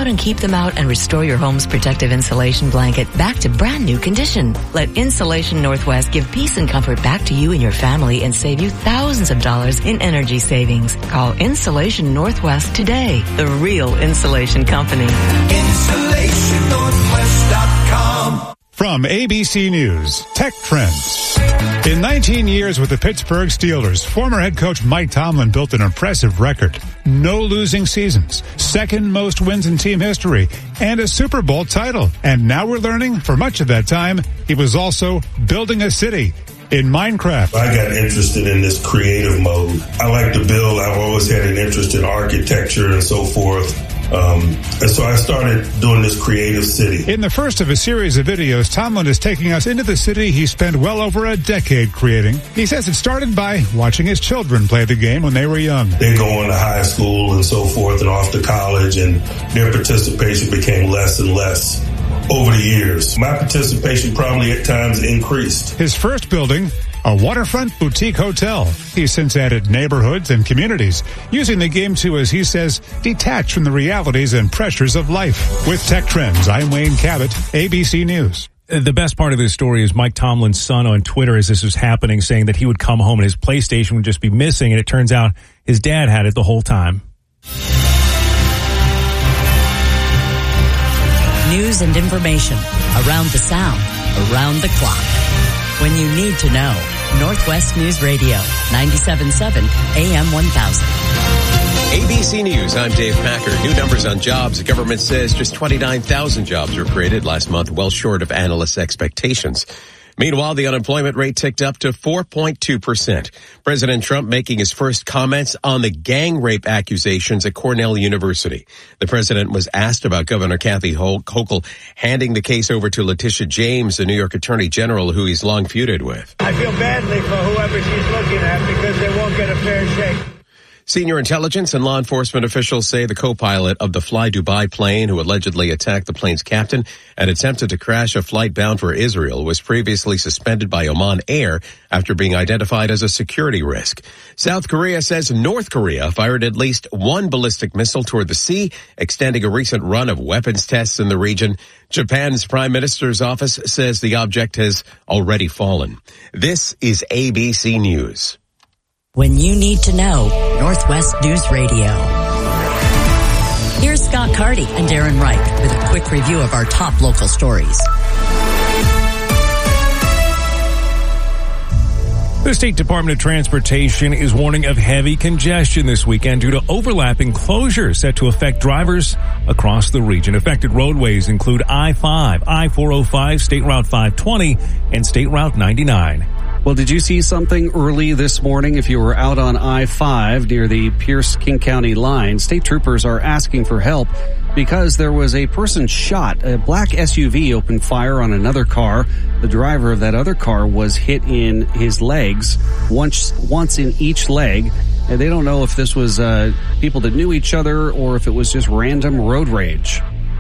out and keep them out and restore your home's protective insulation blanket back to brand new condition. Let Insulation Northwest give peace and comfort back to you and your family and save you thousands of dollars in energy savings. Call Insulation Northwest today, the real insulation company. InsulationNorthwest.com. From ABC News, Tech Trends. In 19 years with the Pittsburgh Steelers, former head coach Mike Tomlin built an impressive record. No losing seasons, second most wins in team history, and a Super Bowl title. And now we're learning, for much of that time, he was also building a city in Minecraft. I got interested in this creative mode. I like to build. I've always had an interest in architecture and so forth. And so I started doing this creative city. In the first of a series of videos, Tomlin is taking us into the city he spent well over a decade creating. He says it started by watching his children play the game when they were young. They go on to high school and so forth and off to college, and their participation became less and less over the years. My participation probably at times increased. His first building, a waterfront boutique hotel. He's since added neighborhoods and communities, using the game to, as he says, detach from the realities and pressures of life. With Tech Trends, I'm Wayne Cabot, ABC News. The best part of this story is Mike Tomlin's son on Twitter, as this was happening, saying that he would come home and his PlayStation would just be missing, and it turns out his dad had it the whole time. News and information around the sound, around the clock. When you need to know, Northwest News Radio, 97.7 AM 1000. ABC News, I'm Dave Packer. New numbers on jobs. The government says just 29,000 jobs were created last month, well short of analysts' expectations. Meanwhile, the unemployment rate ticked up to 4.2%. President Trump making his first comments on the gang rape accusations at Cornell University. The president was asked about Governor Kathy Hochul handing the case over to Letitia James, the New York Attorney General, who he's long feuded with. I feel badly for whoever she's looking at because they won't get a fair shake. Senior intelligence and law enforcement officials say the co-pilot of the Fly Dubai plane, who allegedly attacked the plane's captain and attempted to crash a flight bound for Israel, was previously suspended by Oman Air after being identified as a security risk. South Korea says North Korea fired at least one ballistic missile toward the sea, extending a recent run of weapons tests in the region. Japan's Prime Minister's office says the object has already fallen. This is ABC News. When you need to know, Northwest News Radio. Here's Scott Carty and Darren Reich with a quick review of our top local stories. The State Department of Transportation is warning of heavy congestion this weekend due to overlapping closures set to affect drivers across the region. Affected roadways include I-5, I-405, State Route 520, and State Route 99. Well, did you see something early this morning? If you were out on I-5 near the Pierce-King County line, state troopers are asking for help because there was a person shot. A black SUV opened fire on another car. The driver of that other car was hit in his legs, once in each leg. And they don't know if this was people that knew each other or if it was just random road rage.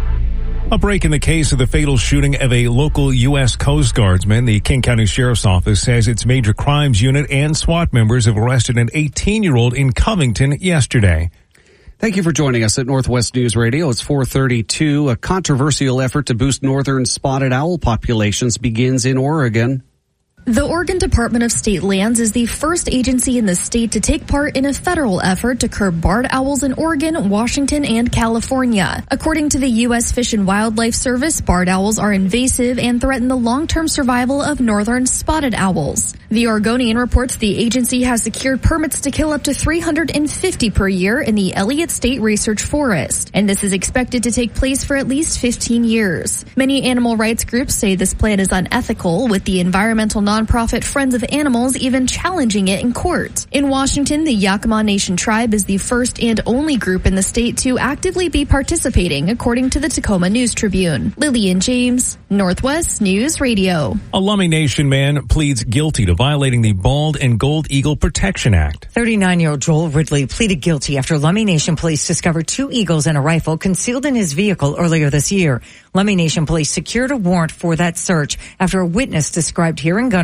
A break in the case of the fatal shooting of a local U.S. Coast Guardsman. The King County Sheriff's Office says its major crimes unit and SWAT members have arrested an 18-year-old in Covington yesterday. Thank you for joining us at Northwest News Radio. It's 4:32. A controversial effort to boost northern spotted owl populations begins in Oregon. The Oregon Department of State Lands is the first agency in the state to take part in a federal effort to curb barred owls in Oregon, Washington, and California. According to the U.S. Fish and Wildlife Service, barred owls are invasive and threaten the long-term survival of northern spotted owls. The Oregonian reports the agency has secured permits to kill up to 350 per year in the Elliott State Research Forest, and this is expected to take place for at least 15 years. Many animal rights groups say this plan is unethical, with the environmental nonprofit Friends of Animals even challenging it in court. In Washington, the Yakama Nation tribe is the first and only group in the state to actively be participating, according to the Tacoma News Tribune. Lillian James, Northwest News Radio. A Lummi Nation man pleads guilty to violating the Bald and Gold Eagle Protection Act. 39-year-old Joel Ridley pleaded guilty after Lummi Nation police discovered 2 eagles and a rifle concealed in his vehicle earlier this year. Lummi Nation police secured a warrant for that search after a witness described hearing gun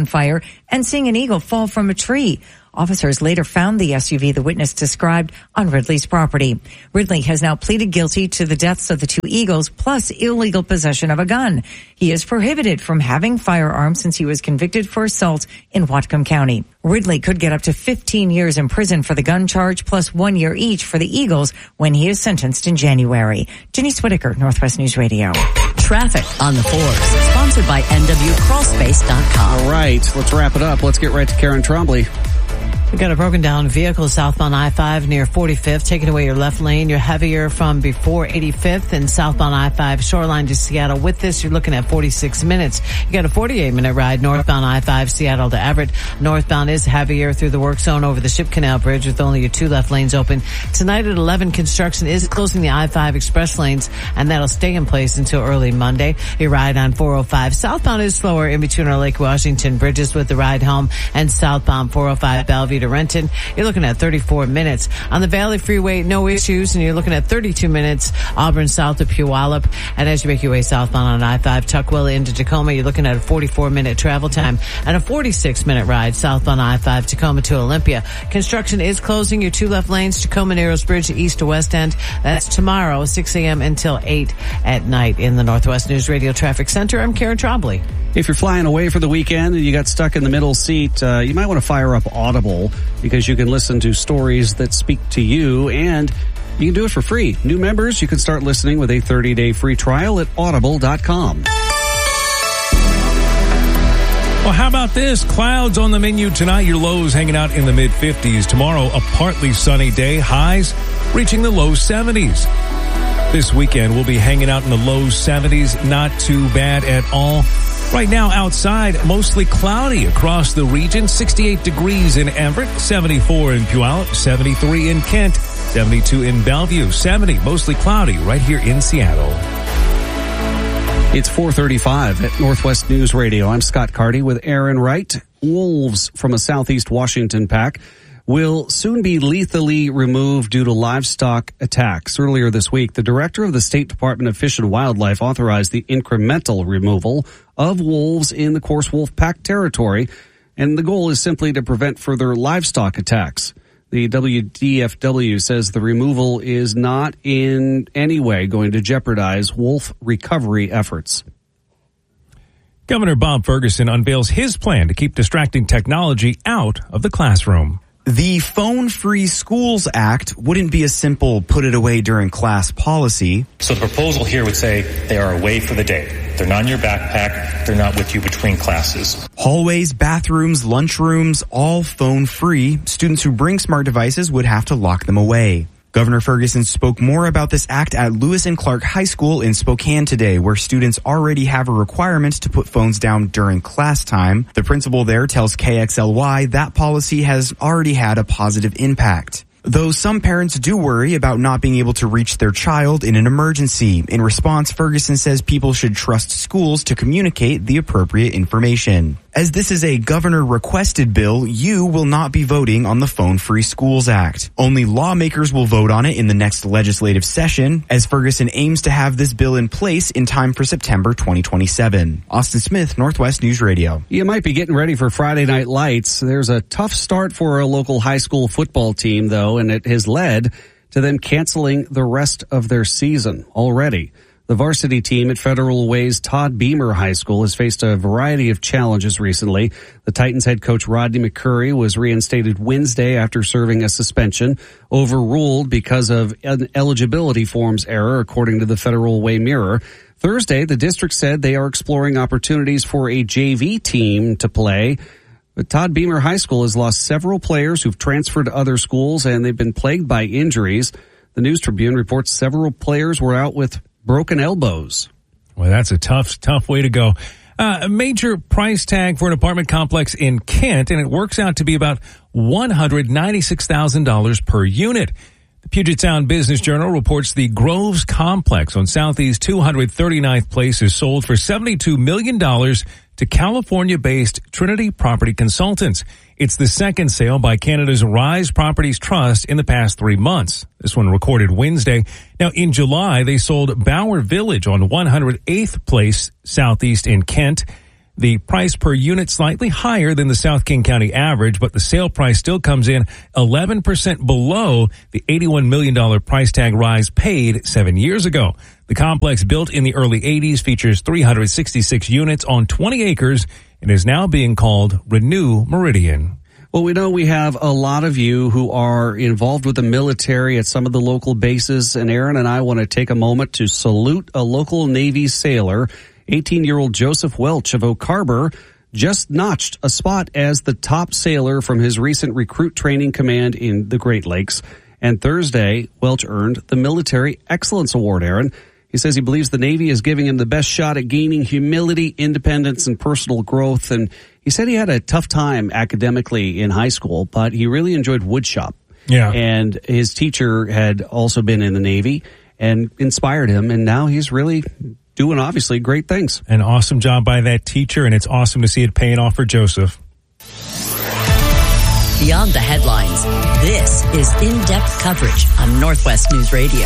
gunfire and seeing an eagle fall from a tree. Officers later found the SUV the witness described on Ridley's property. Ridley has now pleaded guilty to the deaths of the two eagles plus illegal possession of a gun. He is prohibited from having firearms since he was convicted for assault in Whatcom County. Ridley could get up to 15 years in prison for the gun charge plus 1 year each for the eagles when he is sentenced in January. Jenny Switaker, Northwest News Radio. Traffic on the 4s, sponsored by NWCrawlspace.com. All right, let's wrap it up. Let's get right to Karen Trombley. We got a broken down vehicle southbound I-5 near 45th, taking away your left lane. You're heavier from before 85th and southbound I-5 Shoreline to Seattle. With this, you're looking at 46 minutes. You got a 48-minute ride northbound I-5 Seattle to Everett. Northbound is heavier through the work zone over the Ship Canal Bridge with only your two left lanes open. Tonight at 11, construction is closing the I-5 express lanes, and that'll stay in place until early Monday. Your ride on 405 southbound is slower in between our Lake Washington bridges with the ride home, and southbound 405 Bellevue to Renton, you're looking at 34 minutes. On the Valley Freeway, no issues, and you're looking at 32 minutes. Auburn south to Puyallup, and as you make your way southbound on I-5 Tukwila into Tacoma, you're looking at a 44-minute travel time and a 46-minute ride southbound I-5 Tacoma to Olympia. Construction is closing your two left lanes, Tacoma Narrows Bridge east to west end. That's tomorrow, 6 a.m. until 8 at night in the Northwest News Radio Traffic Center. I'm Karen Trombley. If you're flying away for the weekend and you got stuck in the middle seat, you might want to fire up Audible because you can listen to stories that speak to you, and you can do it for free. New members, you can start listening with a 30-day free trial at audible.com. Well, how about this? Clouds on the menu tonight. Your lows hanging out in the mid-50s. Tomorrow, a partly sunny day. Highs reaching the low 70s. This weekend, we'll be hanging out in the low 70s. Not too bad at all. Right now outside, mostly cloudy across the region. 68 degrees in Everett, 74 in Puyallup, 73 in Kent, 72 in Bellevue, 70 mostly cloudy right here in Seattle. It's 4:35 at Northwest News Radio. I'm Scott Carty with Aaron Wright. Wolves from a southeast Washington pack will soon be lethally removed due to livestock attacks. Earlier this week, the director of the State Department of Fish and Wildlife authorized the incremental removal of wolves in the coarse wolf pack territory, and the goal is simply to prevent further livestock attacks. The WDFW says the removal is not in any way going to jeopardize wolf recovery efforts. Governor Bob Ferguson unveils his plan to keep distracting technology out of the classroom. The Phone-Free Schools Act wouldn't be a simple put it away during class policy. So the proposal here would say they are away for the day. They're not in your backpack. They're not with you between classes. Hallways, bathrooms, lunchrooms, all phone-free. Students who bring smart devices would have to lock them away. Governor Ferguson spoke more about this act at Lewis and Clark High School in Spokane today, where students already have a requirement to put phones down during class time. The principal there tells KXLY that policy has already had a positive impact. Though some parents do worry about not being able to reach their child in an emergency. In response, Ferguson says people should trust schools to communicate the appropriate information. As this is a governor-requested bill, you will not be voting on the Phone-Free Schools Act. Only lawmakers will vote on it in the next legislative session, as Ferguson aims to have this bill in place in time for September 2027. Austin Smith, Northwest News Radio. You might be getting ready for Friday Night Lights. There's a tough start for a local high school football team, though, and it has led to them canceling the rest of their season already. The varsity team at Federal Way's Todd Beamer High School has faced a variety of challenges recently. The Titans head coach Rodney McCurry was reinstated Wednesday after serving a suspension, overruled because of an eligibility forms error, according to the Federal Way Mirror. Thursday, the district said they are exploring opportunities for a JV team to play. But Todd Beamer High School has lost several players who've transferred to other schools, and they've been plagued by injuries. The News Tribune reports several players were out with broken elbows. Well, that's a tough way to go. A major price tag for an apartment complex in Kent, and it works out to be about $196,000 per unit. The Puget Sound Business Journal reports the Groves Complex on Southeast 239th Place is sold for $72 million to California-based Trinity Property Consultants. It's the second sale by Canada's Rise Properties Trust in the past 3 months. This one recorded Wednesday. Now, in July, they sold Bower Village on 108th Place Southeast in Kent. The price per unit slightly higher than the South King County average, but the sale price still comes in 11% below the $81 million price tag rise paid 7 years ago. The complex, built in the early 80s, features 366 units on 20 acres and is now being called Renew Meridian. Well, we know we have a lot of you who are involved with the military at some of the local bases, and Aaron and I want to take a moment to salute a local Navy sailor. 18-year-old Joseph Welch of Oak Harbor just notched a spot as the top sailor from his recent recruit training command in the Great Lakes. And Thursday, Welch earned the Military Excellence Award, Aaron. He says he believes the Navy is giving him the best shot at gaining humility, independence, and personal growth. And he said he had a tough time academically in high school, but he really enjoyed woodshop. Yeah. And his teacher had also been in the Navy and inspired him. And now he's really doing, obviously, great things. An awesome job by that teacher, and it's awesome to see it paying off for Joseph. Beyond the headlines, this is in-depth coverage on Northwest News Radio.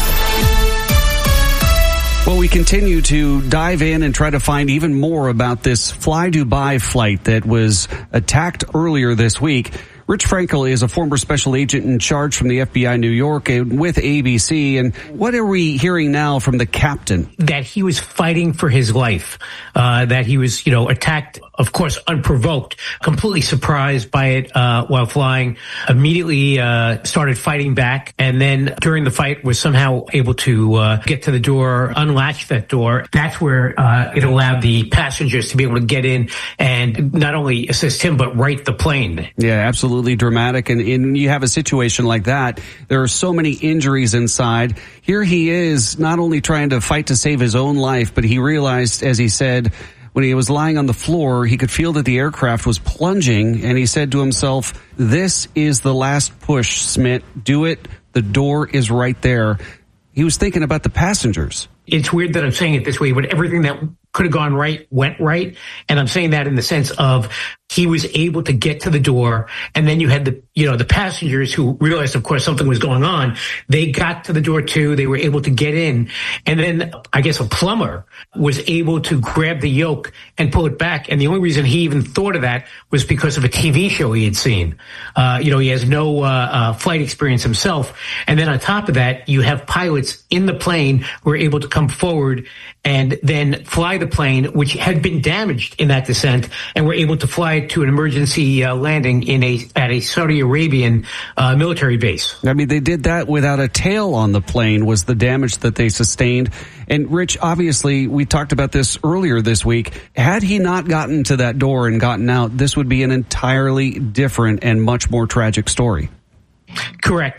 Well, we continue to dive in and try to find even more about this Fly Dubai flight that was attacked earlier this week. Rich Frankel is a former special agent in charge from the FBI New York and with ABC. And what are we hearing now from the captain? That he was fighting for his life, that he was, attacked, of course, unprovoked, completely surprised by it while flying, immediately started fighting back. And then during the fight was somehow able to get to the door, unlatch that door. That's where it allowed the passengers to be able to get in and not only assist him, but right the plane. Yeah, absolutely dramatic. And you have a situation like that, there are so many injuries inside. Here he is not only trying to fight to save his own life, but he realized, as he said, when he was lying on the floor, he could feel that the aircraft was plunging, and he said to himself, "This is the last push, Smith. Do it. The door is right there." He was thinking about the passengers. It's weird that I'm saying it this way, but everything that could have gone right went right. And I'm saying that in the sense of he was able to get to the door, and then you had the passengers who realized, of course, something was going on. They got to the door too. They were able to get in. And then I guess a plumber was able to grab the yoke and pull it back. And the only reason he even thought of that was because of a TV show he had seen. He has no flight experience himself. And then on top of that, you have pilots in the plane who are able to come forward and then fly the plane, which had been damaged in that descent, and were able to fly it to an emergency landing at a Saudi Arabian military base. I mean, they did that without a tail on the plane was the damage that they sustained. And Rich, obviously, we talked about this earlier this week. Had he not gotten to that door and gotten out, this would be an entirely different and much more tragic story. Correct.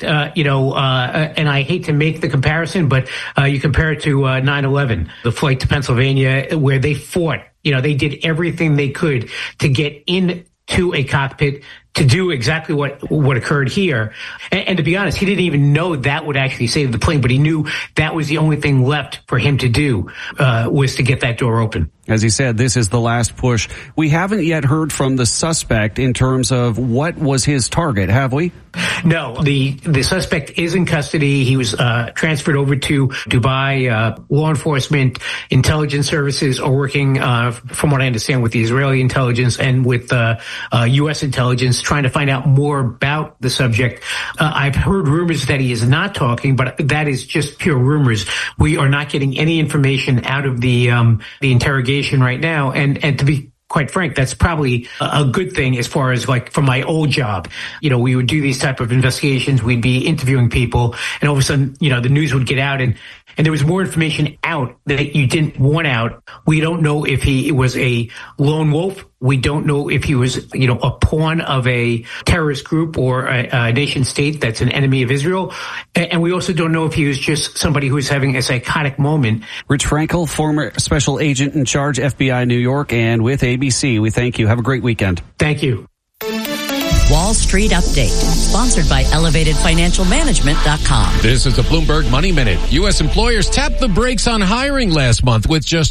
And I hate to make the comparison, but you compare it to 9/11, the flight to Pennsylvania, where they fought. They did everything they could to get into a cockpit to do exactly what occurred here. And to be honest, he didn't even know that would actually save the plane, but he knew that was the only thing left for him to do, was to get that door open. As he said, this is the last push. We haven't yet heard from the suspect in terms of what was his target, have we? No, the suspect is in custody. He was transferred over to Dubai. Law enforcement, intelligence services are working, from what I understand, with the Israeli intelligence and with U.S. intelligence, trying to find out more about the subject. I've heard rumors that he is not talking, but that is just pure rumors. We are not getting any information out of the interrogation right now, and to be quite frank, that's probably a good thing as far as like from my old job. We would do these type of investigations. We'd be interviewing people, and all of a sudden, the news would get out, and there was more information out that you didn't want out. We don't know if he was a lone wolf. We don't know if he was, a pawn of a terrorist group or a nation state that's an enemy of Israel. And we also don't know if he was just somebody who was having a psychotic moment. Rich Frankel, former special agent in charge, FBI New York, and with ABC. We thank you. Have a great weekend. Thank you. Wall Street Update, sponsored by ElevatedFinancialManagement.com. This is the Bloomberg Money Minute. U.S. employers tapped the brakes on hiring last month with just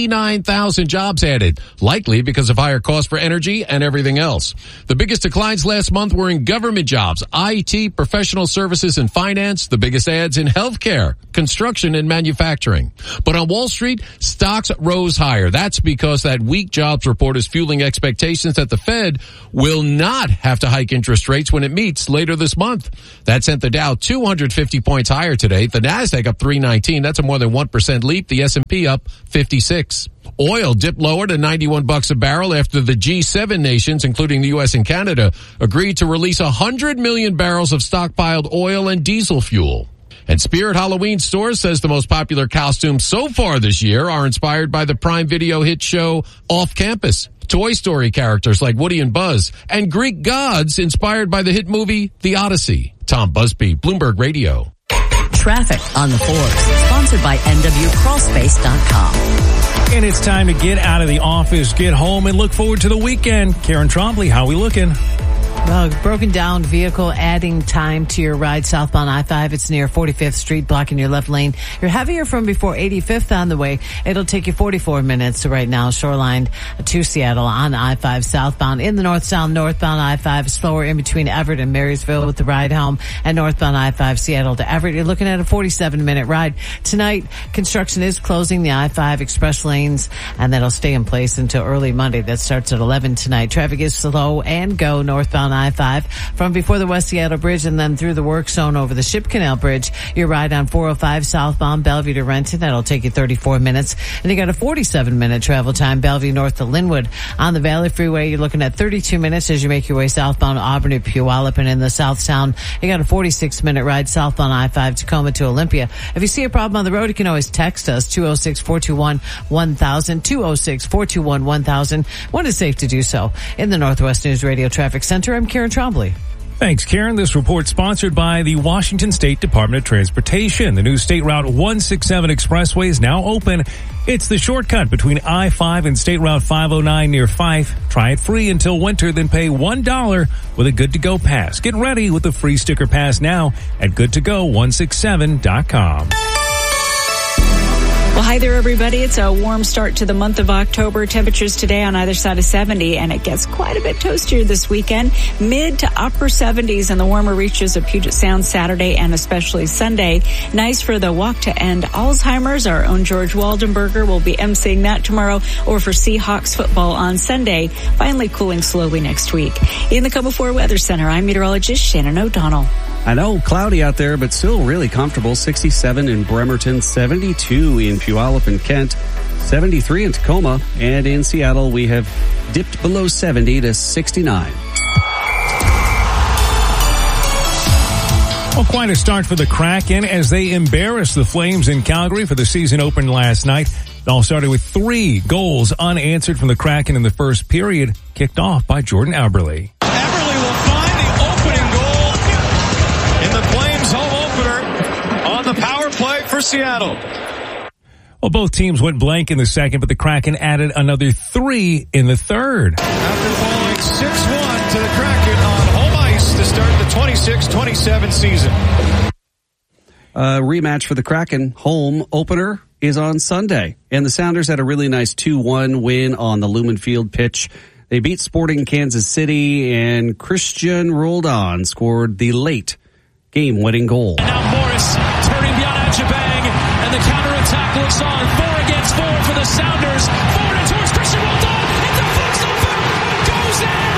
29,000 jobs added, likely because of higher costs for energy and everything else. The biggest declines last month were in government jobs, IT, professional services, and finance. The biggest adds in healthcare, construction, and manufacturing. But on Wall Street, stocks rose higher. That's because that weak jobs report is fueling expectations that the Fed will not have to hike interest rates when it meets later this month. That sent the Dow 250 points higher today. The Nasdaq up 319. That's a more than 1% leap. The S&P up 56. Oil dipped lower to $91 a barrel after the G7 nations, including the U.S. and Canada, agreed to release 100 million barrels of stockpiled oil and diesel fuel. And Spirit Halloween Stores says the most popular costumes so far this year are inspired by the Prime Video hit show Off Campus, Toy Story characters like Woody and Buzz, and Greek gods inspired by the hit movie The Odyssey. Tom Busby, Bloomberg Radio. Traffic on the 4s, sponsored by NWCrawlspace.com. And it's time to get out of the office, get home, and look forward to the weekend. Karen Trombley, how we looking? Well, broken down vehicle adding time to your ride southbound I-5. It's near 45th Street, blocking your left lane. You're heavier from before 85th on the way. It'll take you 44 minutes right now. Shoreline to Seattle on I-5 southbound. In the north-south, northbound I-5 slower in between Everett and Marysville with the ride home. And northbound I-5 Seattle to Everett. You're looking at a 47-minute ride. Tonight, construction is closing the I-5 express lanes, and that'll stay in place until early Monday. That starts at 11 tonight. Traffic is slow and go northbound I-5 from before the West Seattle Bridge and then through the work zone over the Ship Canal Bridge. Your ride on 405 southbound Bellevue to Renton. That'll take you 34 minutes. And you got a 47-minute travel time Bellevue north to Linwood. On the Valley Freeway, you're looking at 32 minutes as you make your way southbound Auburn to Puyallup. And in the South Town, you got a 46-minute ride southbound I-5 Tacoma to Olympia. If you see a problem on the road, you can always text us 206-421-1000, 206-421-1000 when it's safe to do so. In the Northwest News Radio Traffic Center, I'm Karen Trombley. Thanks, Karen. This report sponsored by the Washington State Department of Transportation. The new State Route 167 Expressway is now open. It's the shortcut between I-5 and State Route 509 near Fife. Try it free until winter, then pay $1 with a Good-to-Go pass. Get ready with the free sticker pass now at goodtogo167.com. Well, hi there, everybody. It's a warm start to the month of October. Temperatures today on either side of 70, and it gets quite a bit toastier this weekend. Mid to upper 70s and the warmer reaches of Puget Sound Saturday and especially Sunday. Nice for the walk to end Alzheimer's. Our own George Waldenberger will be emceeing that tomorrow, or for Seahawks football on Sunday. Finally cooling slowly next week. In the KOMO 4 Weather Center, I'm meteorologist Shannon O'Donnell. I know, cloudy out there, but still really comfortable. 67 in Bremerton, 72 in Puyallup and Kent, 73 in Tacoma, and in Seattle we have dipped below 70 to 69. Well, quite a start for the Kraken as they embarrassed the Flames in Calgary for the season opener last night. It all started with 3 goals unanswered from the Kraken in the first period, kicked off by Jordan Eberle. Eberle will find the opening goal in the Flames home opener on the power play for Seattle. Well, both teams went blank in the second, but the Kraken added another 3 in the third. After falling 6-1 to the Kraken on home ice to start the 26-27 season. Rematch for the Kraken home opener is on Sunday. And the Sounders had a really nice 2-1 win on the Lumen Field pitch. They beat Sporting Kansas City, and Christian Roldan scored the late game-winning goal. And now Morris turning beyond Ajabang, and the counterattack looks on. 4 against 4 for the Sounders. Forward and towards Christian Roldan. It deflects over. It goes in.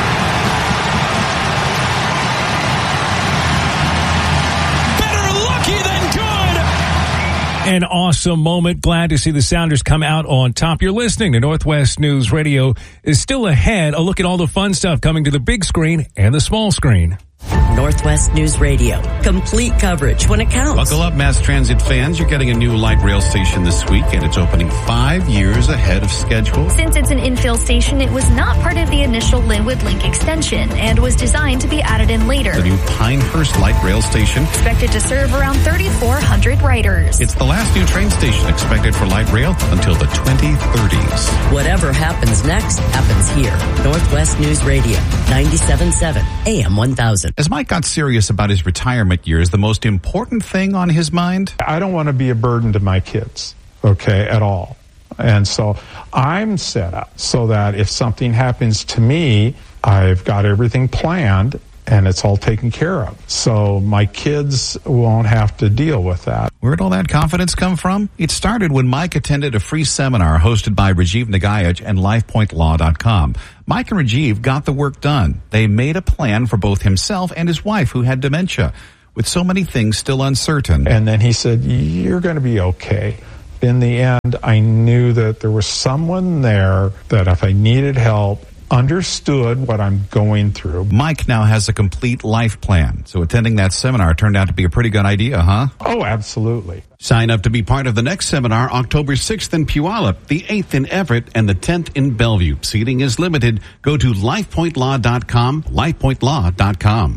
Better lucky than good. An awesome moment. Glad to see the Sounders come out on top. You're listening to Northwest News Radio. Is still ahead. A look at all the fun stuff coming to the big screen and the small screen. Northwest News Radio. Complete coverage when it counts. Buckle up, mass transit fans. You're getting a new light rail station this week, and it's opening 5 years ahead of schedule. Since it's an infill station, it was not part of the initial Linwood Link extension and was designed to be added in later. The new Pinehurst light rail station. Expected to serve around 3,400 riders. It's the last new train station expected for light rail until the 2030s. Whatever happens next happens here. Northwest News Radio, 97.7 AM 1000. As Mike got serious about his retirement years, the most important thing on his mind? I don't want to be a burden to my kids, okay, at all. And so I'm set up so that if something happens to me, I've got everything planned and it's all taken care of. So my kids won't have to deal with that. Where'd all that confidence come from? It started when Mike attended a free seminar hosted by Rajiv Nagayaj and LifePointLaw.com. Mike and Rajiv got the work done. They made a plan for both himself and his wife who had dementia. With so many things still uncertain. And then he said, you're going to be okay. In the end, I knew that there was someone there that if I needed help, understood what I'm going through. Mike now has a complete life plan. So attending that seminar turned out to be a pretty good idea, huh? Oh, absolutely. Sign up to be part of the next seminar, October 6th in Puyallup, the 8th in Everett, and the 10th in Bellevue. Seating is limited. Go to LifePointLaw.com, LifePointLaw.com.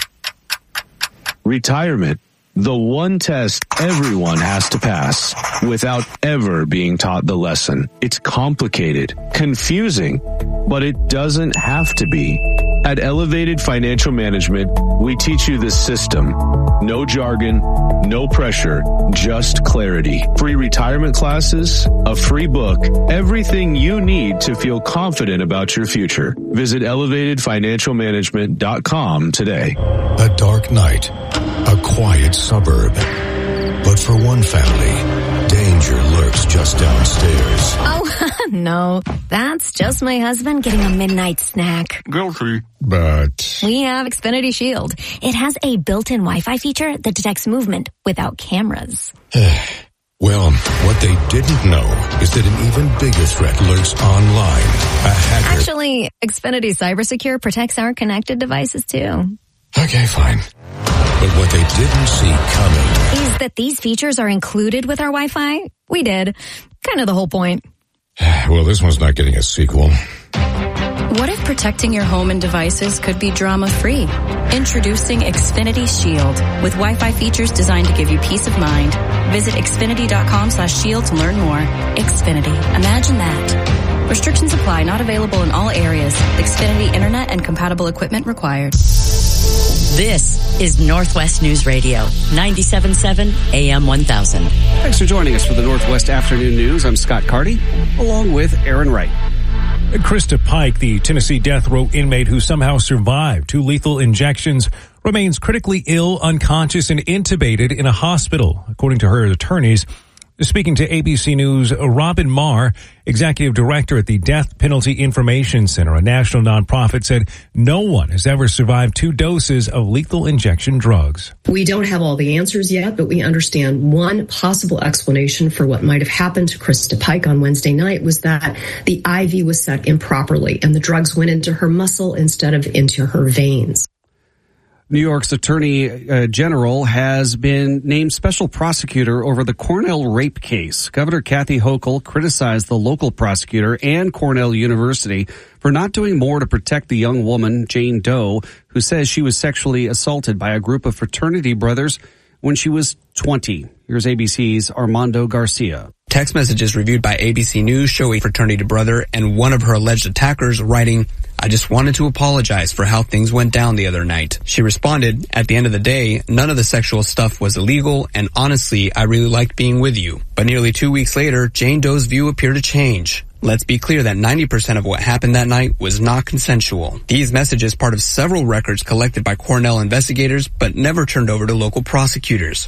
Retirement. The one test everyone has to pass without ever being taught the lesson. It's complicated, confusing, but it doesn't have to be. At Elevated Financial Management, we teach you the system. No jargon, no pressure, just clarity. Free retirement classes, a free book, everything you need to feel confident about your future. Visit elevatedfinancialmanagement.com today. A dark night, a quiet suburb. But for one family, danger lurks just downstairs. Oh, no. That's just my husband getting a midnight snack. Guilty. But we have Xfinity Shield. It has a built-in Wi-Fi feature that detects movement without cameras. Well, what they didn't know is that an even bigger threat lurks online. A hacker. Actually, Xfinity CyberSecure protects our connected devices too. Okay, fine. But what they didn't see coming is that these features are included with our Wi-Fi. We did. Kind of the whole point. Well, this one's not getting a sequel. What if protecting your home and devices could be drama-free? Introducing Xfinity Shield with Wi-Fi features designed to give you peace of mind. Visit Xfinity.com/shield to learn more. Xfinity. Imagine that. Restrictions apply. Not available in all areas. Xfinity Internet and compatible equipment required. This is Northwest News Radio, 97.7 AM 1000. Thanks for joining us for the Northwest Afternoon News. I'm Scott Carty, along with Aaron Wright. Krista Pike, the Tennessee death row inmate who somehow survived 2 lethal injections, remains critically ill, unconscious, and intubated in a hospital, according to her attorneys. Speaking to ABC News, Robin Marr, executive director at the Death Penalty Information Center, a national nonprofit, said no one has ever survived 2 doses of lethal injection drugs. We don't have all the answers yet, but we understand one possible explanation for what might have happened to Krista Pike on Wednesday night was that the IV was set improperly and the drugs went into her muscle instead of into her veins. New York's Attorney General has been named special prosecutor over the Cornell rape case. Governor Kathy Hochul criticized the local prosecutor and Cornell University for not doing more to protect the young woman, Jane Doe, who says she was sexually assaulted by a group of fraternity brothers when she was 20. Here's ABC's Armando Garcia. Text messages reviewed by ABC News show a fraternity brother and one of her alleged attackers writing, "I just wanted to apologize for how things went down the other night." She responded, "At the end of the day, none of the sexual stuff was illegal, and honestly, I really liked being with you." But nearly 2 weeks later, Jane Doe's view appeared to change. Let's be clear that 90% of what happened that night was not consensual. These messages part of several records collected by Cornell investigators, but never turned over to local prosecutors.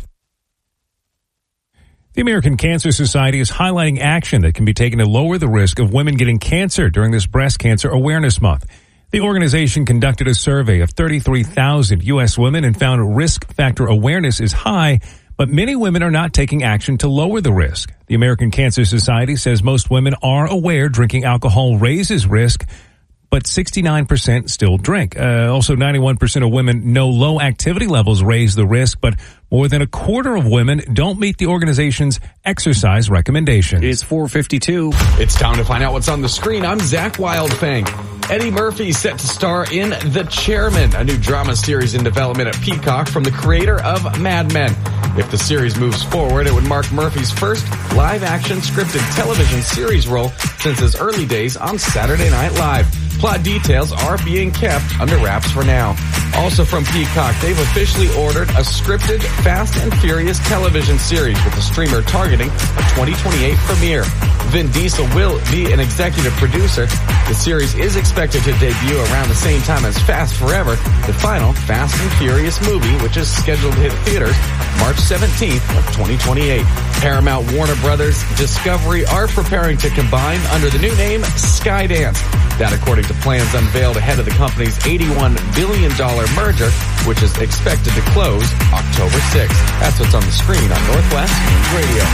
The American Cancer Society is highlighting action that can be taken to lower the risk of women getting cancer during this Breast Cancer Awareness Month. The organization conducted a survey of 33,000 U.S. women and found risk factor awareness is high, but many women are not taking action to lower the risk. The American Cancer Society says most women are aware drinking alcohol raises risk, but 69% still drink. Also, 91% of women know low activity levels raise the risk, but more than a quarter of women don't meet the organization's exercise recommendations. It's 4:52. It's time to find out what's on the screen. I'm Zach Wildfang. Eddie Murphy set to star in The Chairman, a new drama series in development at Peacock from the creator of Mad Men. If the series moves forward, it would mark Murphy's first live-action scripted television series role since his early days on Saturday Night Live. Plot details are being kept under wraps for now. Also from Peacock, they've officially ordered a scripted Fast and Furious television series with the streamer targeting a 2028 premiere. Vin Diesel will be an executive producer. The series is expected to debut around the same time as Fast Forever, the final Fast and Furious movie, which is scheduled to hit theaters March 17th of 2028. Paramount, Warner Brothers, Discovery are preparing to combine under the new name Skydance. That according to plans unveiled ahead of the company's $81 billion merger, which is expected to close October 6th. That's what's on the screen on Northwest Radio.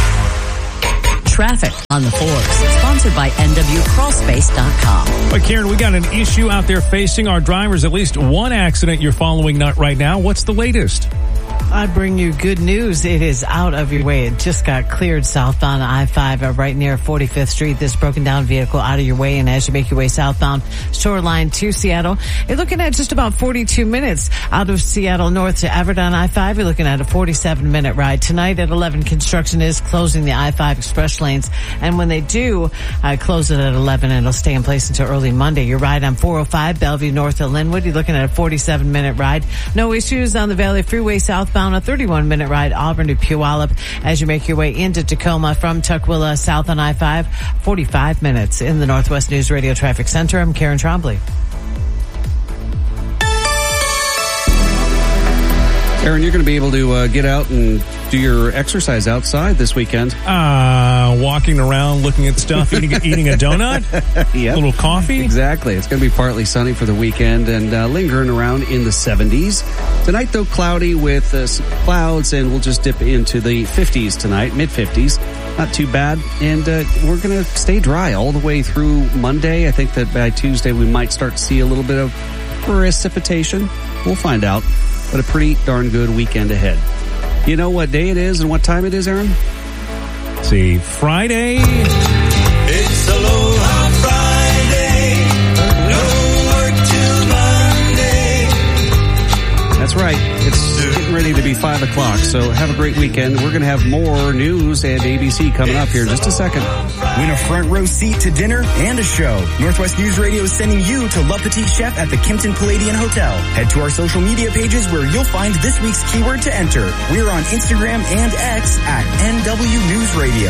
Traffic on the 4s, sponsored by NWCrawlspace.com. But Karen, we got an issue out there facing our drivers. At least one accident you're following right now. What's the latest? I bring you good news. It is out of your way. It just got cleared southbound I-5 right near 45th Street. This broken down vehicle out of your way. And as you make your way southbound Shoreline to Seattle, you're looking at just about 42 minutes out of Seattle north to Everett on I-5. You're looking at a 47-minute ride. Tonight at 11, construction is closing the I-5 express lanes. And when they do close it at 11, it'll stay in place until early Monday. Your ride on 405 Bellevue north to Linwood, you're looking at a 47-minute ride. No issues on the Valley Freeway southbound. A 31-minute ride Auburn to Puyallup as you make your way into Tacoma from Tukwila south on I-5. 45 minutes in the Northwest News Radio Traffic Center. I'm Karen Trombley. Aaron, you're going to be able to get out and do your exercise outside this weekend. Walking around, looking at stuff, eating a donut, yep. A little coffee. Exactly. It's going to be partly sunny for the weekend and lingering around in the 70s. Tonight, though, cloudy with some clouds, and we'll just dip into the 50s tonight, mid-50s. Not too bad. And we're going to stay dry all the way through Monday. I think that by Tuesday we might start to see a little bit of precipitation. We'll find out. But a pretty darn good weekend ahead. You know what day it is and what time it is, Aaron? Let's see, Friday. It's Aloha Friday. No work till Monday. That's right. It's getting ready to be 5 o'clock, so have a great weekend. We're going to have more news and ABC coming up here in just a second. Win a front row seat to dinner and a show. Northwest News Radio is sending you to Le Petit Chef at the Kimpton Palladian Hotel. Head to our social media pages where you'll find this week's keyword to enter. We're on Instagram and X at NW News Radio.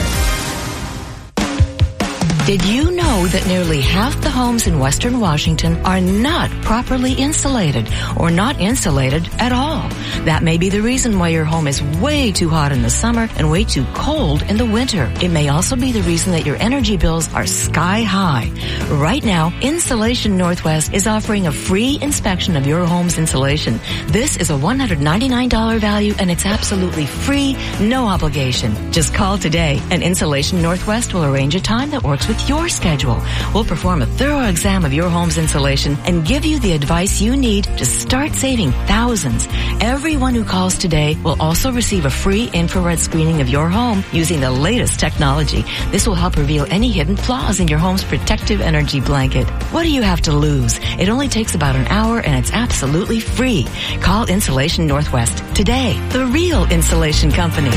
Did you know that nearly half the homes in Western Washington are not properly insulated or not insulated at all? That may be the reason why your home is way too hot in the summer and way too cold in the winter. It may also be the reason that your energy bills are sky high. Right now, Insulation Northwest is offering a free inspection of your home's insulation. This is a $199 value and it's absolutely free, no obligation. Just call today and Insulation Northwest will arrange a time that works with your schedule. We'll perform a thorough exam of your home's insulation and give you the advice you need to start saving thousands. Everyone who calls today will also receive a free infrared screening of your home using the latest technology. This will help reveal any hidden flaws in your home's protective energy blanket. What do you have to lose? It only takes about an hour and it's absolutely free. Call Insulation Northwest today. The real insulation company.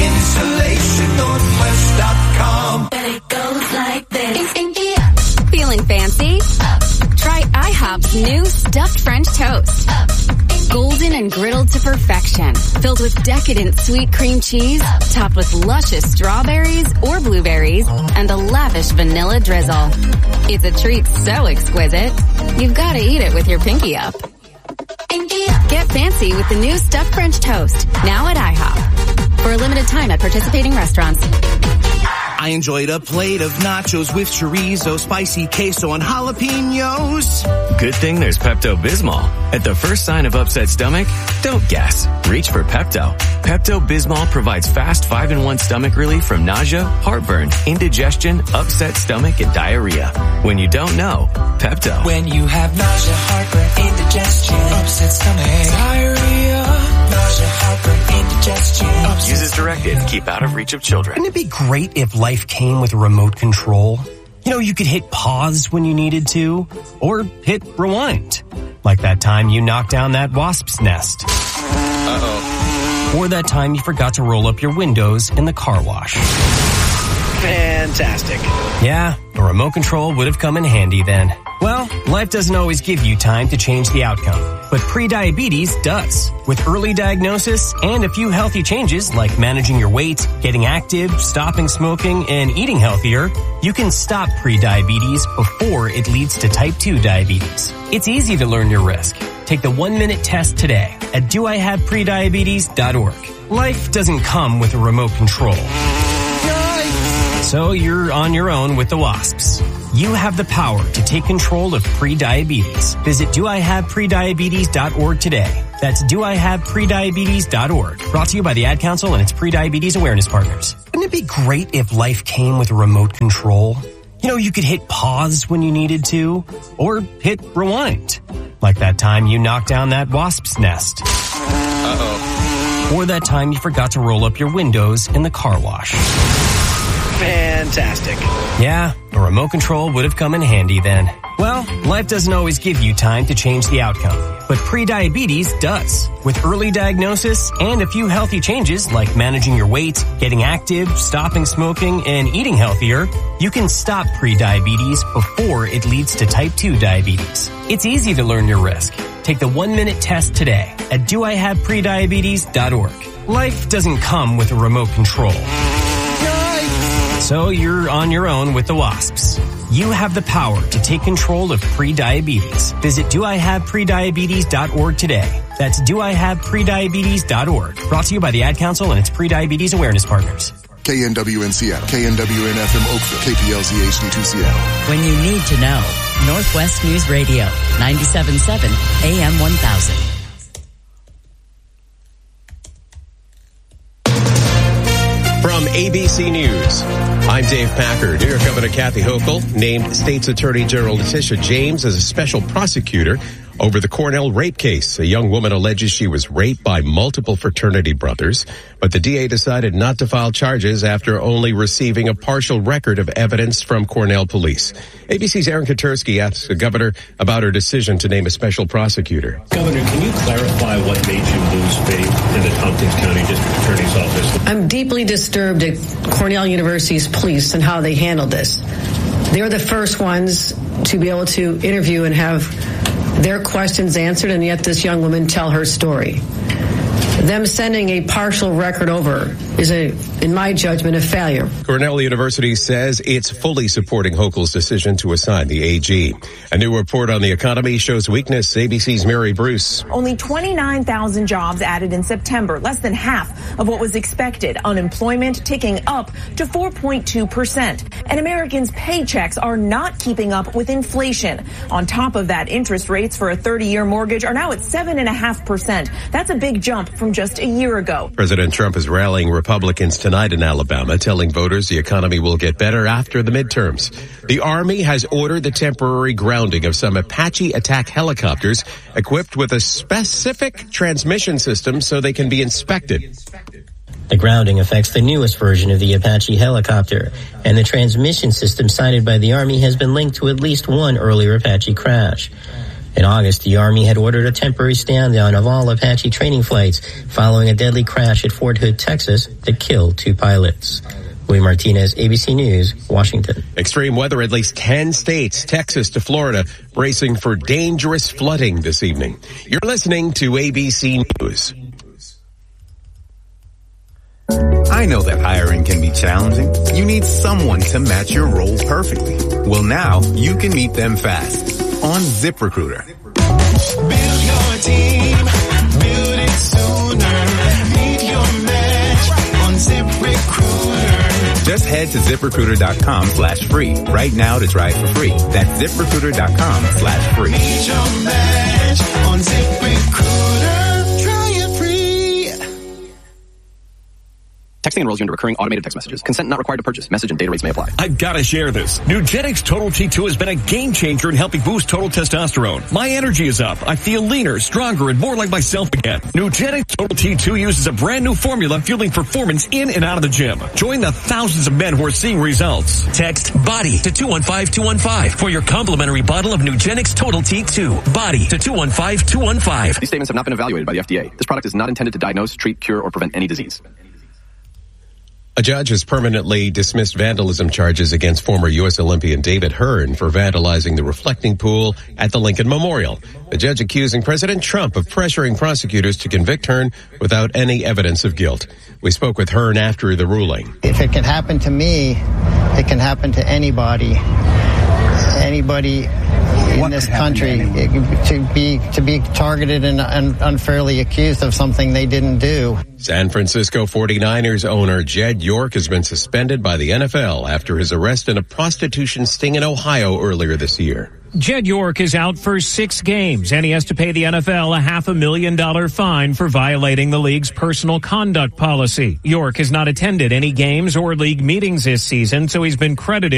InsulationNorthwest.com. And it goes like this. Feeling fancy? Try IHOP's new stuffed French toast. Golden and griddled to perfection. Filled with decadent sweet cream cheese, topped with luscious strawberries or blueberries, and a lavish vanilla drizzle. It's a treat so exquisite, you've got to eat it with your pinky up. Get fancy with the new stuffed French toast, now at IHOP. For a limited time at participating restaurants. I enjoyed a plate of nachos with chorizo, spicy queso, and jalapenos. Good thing there's Pepto-Bismol. At the first sign of upset stomach, don't guess. Reach for Pepto. Pepto-Bismol provides fast 5-in-1 stomach relief from nausea, heartburn, indigestion, upset stomach, and diarrhea. When you don't know, Pepto. When you have nausea, heartburn, indigestion, upset stomach, diarrhea, nausea, heartburn, indigestion. Use as directed. Keep out of reach of children. Wouldn't it be great if life came with a remote control? You know, you could hit pause when you needed to, or hit rewind. Like that time you knocked down that wasp's nest. Uh-oh. Or that time you forgot to roll up your windows in the car wash. Fantastic. Yeah, a remote control would have come in handy then. Well, life doesn't always give you time to change the outcome, but prediabetes does. With early diagnosis and a few healthy changes like managing your weight, getting active, stopping smoking, and eating healthier, you can stop prediabetes before it leads to type 2 diabetes. It's easy to learn your risk. Take the 1-minute test today at doihaveprediabetes.org. Life doesn't come with a remote control. So you're on your own with the wasps. You have the power to take control of prediabetes. Visit doihaveprediabetes.org today. That's doihaveprediabetes.org. Brought to you by the Ad Council and its Prediabetes Awareness Partners. Wouldn't it be great if life came with a remote control? You know, you could hit pause when you needed to, or hit rewind. Like that time you knocked down that wasp's nest. Uh-oh. Or that time you forgot to roll up your windows in the car wash. Fantastic. Yeah, a remote control would have come in handy then. Well, life doesn't always give you time to change the outcome, but prediabetes does. With early diagnosis and a few healthy changes like managing your weight, getting active, stopping smoking, and eating healthier, you can stop prediabetes before it leads to type 2 diabetes. It's easy to learn your risk. Take the 1-minute test today at doihaveprediabetes.org. Life doesn't come with a remote control. So you're on your own with the wasps. You have the power to take control of prediabetes. Visit doihaveprediabetes.org today. That's doihaveprediabetes.org. Brought to you by the Ad Council and its Prediabetes Awareness Partners. KNW in Seattle, KNWN FM Oakville, KPLZ HD2 Seattle. When you need to know, Northwest News Radio, 97.7 AM 1000. From ABC News, I'm Dave Packer. New York Governor Kathy Hochul named State's Attorney General Letitia James as a special prosecutor over the Cornell rape case. A young woman alleges she was raped by multiple fraternity brothers, but the DA decided not to file charges after only receiving a partial record of evidence from Cornell police. ABC's Aaron Katersky asked the governor about her decision to name a special prosecutor. Governor, can you clarify what made you lose faith in the Tompkins County District Attorney's Office? I'm deeply disturbed at Cornell University's police and how they handled this. They're the first ones to be able to interview and have their questions answered, and yet this young woman tell her story. Them sending a partial record over is, in my judgment, a failure. Cornell University says it's fully supporting Hochul's decision to assign the AG. A new report on the economy shows weakness. ABC's Mary Bruce. Only 29,000 jobs added in September, less than half of what was expected. Unemployment ticking up to 4.2%. And Americans' paychecks are not keeping up with inflation. On top of that, interest rates for a 30-year mortgage are now at 7.5%. That's a big jump from just a year ago. President Trump is rallying Republicans tonight in Alabama, telling voters the economy will get better after the midterms. The Army has ordered the temporary grounding of some Apache attack helicopters equipped with a specific transmission system so they can be inspected. The grounding affects the newest version of the Apache helicopter, and the transmission system cited by the Army has been linked to at least one earlier Apache crash. In August, the Army had ordered a temporary stand-down of all Apache training flights following a deadly crash at Fort Hood, Texas, that killed 2 pilots. Louis Martinez, ABC News, Washington. Extreme weather, at least 10 states, Texas to Florida, bracing for dangerous flooding this evening. You're listening to ABC News. I know that hiring can be challenging. You need someone to match your role perfectly. Well, now you can meet them fast on ZipRecruiter. Build your team, build it sooner. Meet your match on ZipRecruiter. Just head to ZipRecruiter.com/free right now to try it for free. That's ZipRecruiter.com/free. Need your match on ZipRecruiter. Try it free. Texting enrolls you into recurring automated text messages. Consent not required to purchase. Message and data rates may apply. I've got to share this. Nugenix Total T2 has been a game changer in helping boost total testosterone. My energy is up. I feel leaner, stronger, and more like myself again. Nugenix Total T2 uses a brand new formula fueling performance in and out of the gym. Join the thousands of men who are seeing results. Text BODY to 215-215 for your complimentary bottle of Nugenix Total T2. BODY to 215-215. These statements have not been evaluated by the FDA. This product is not intended to diagnose, treat, cure, or prevent any disease. A judge has permanently dismissed vandalism charges against former U.S. Olympian David Hearn for vandalizing the reflecting pool at the Lincoln Memorial. The judge accusing President Trump of pressuring prosecutors to convict Hearn without any evidence of guilt. We spoke with Hearn after the ruling. If it can happen to me, it can happen to anybody. Anybody in this country to be targeted and unfairly accused of something they didn't do. San Francisco 49ers owner Jed York has been suspended by the NFL after his arrest in a prostitution sting in Ohio earlier this year. Jed York is out for 6 games, and he has to pay the NFL a $500,000 fine for violating the league's personal conduct policy. York has not attended any games or league meetings this season, so he's been credited